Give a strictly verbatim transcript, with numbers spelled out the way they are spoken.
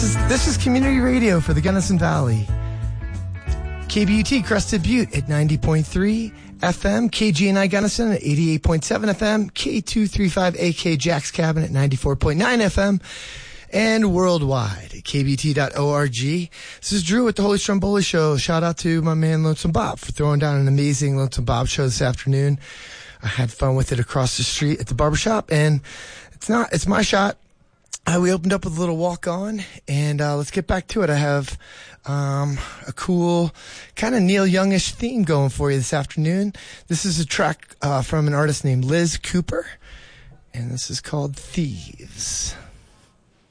This is this is community radio for the Gunnison Valley. K B U T Crested Butte at ninety point three F M, K G N I Gunnison at eighty-eight point seven F M, K two thirty-five A K Jack's Cabin at ninety-four point nine F M, and worldwide at k b t dot org. This is Drew with the Holy Stromboli Show. Shout out to my man Lonesome Bob for throwing down an amazing Lonesome Bob show this afternoon. I had fun with it across the street at the barbershop, and it's not, it's my shot. Uh, we opened up with a little walk on, and uh, let's get back to it. I have um, a cool kind of Neil Youngish theme going for you this afternoon. This is a track uh, from an artist named Liz Cooper, and this is called Thieves.